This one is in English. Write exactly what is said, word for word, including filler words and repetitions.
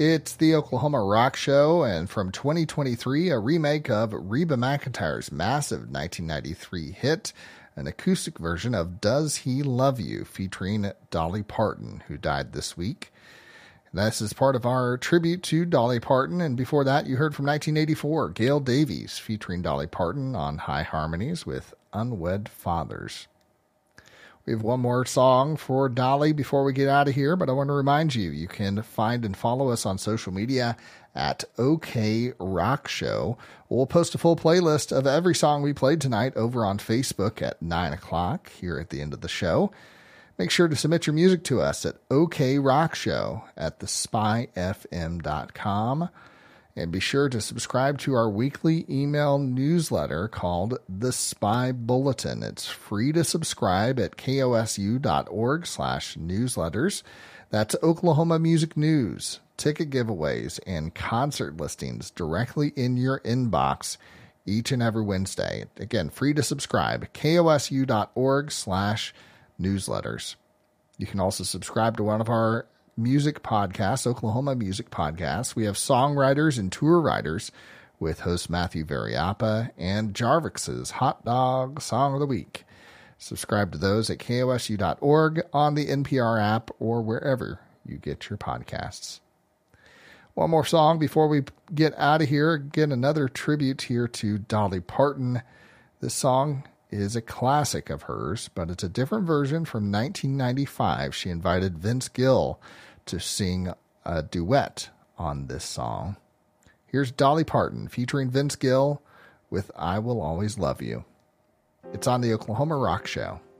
It's the Oklahoma Rock Show, and from twenty twenty-three, a remake of Reba McEntire's massive nineteen ninety-three hit, an acoustic version of Does He Love You, featuring Dolly Parton, who died this week. This is part of our tribute to Dolly Parton, and before that, you heard from nineteen eighty-four, Gail Davies, featuring Dolly Parton on High Harmonies with Unwed Fathers. We have one more song for Dolly before we get out of here, but I want to remind you, you can find and follow us on social media at OK Rock Show. We'll post a full playlist of every song we played tonight over on Facebook at nine o'clock here at the end of the show. Make sure to submit your music to us at OK Rock Show at the spy f m dot com. And be sure to subscribe to our weekly email newsletter called The Spy Bulletin. It's free to subscribe at kosu.org slash newsletters. That's Oklahoma music news, ticket giveaways, and concert listings directly in your inbox each and every Wednesday. Again, free to subscribe, kosu.org slash newsletters. You can also subscribe to one of our music podcasts, Oklahoma music podcasts. We have Songwriters and Tour Writers with host Matthew Variapa and Jarvix's Hot Dog Song of the Week. Subscribe to those at kosu dot org, on the N P R app, or wherever you get your podcasts. One more song before we get out of here. Again, another tribute here to Dolly Parton. This song is a classic of hers, but it's a different version from nineteen ninety-five. She invited Vince Gill to sing a duet on this song. Here's Dolly Parton featuring Vince Gill with I Will Always Love You. It's on the Oklahoma Rock Show.